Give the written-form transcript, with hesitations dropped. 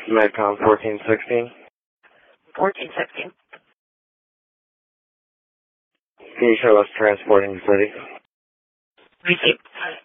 Medcom 1416. 1416. Can you show us transporting the city? Received.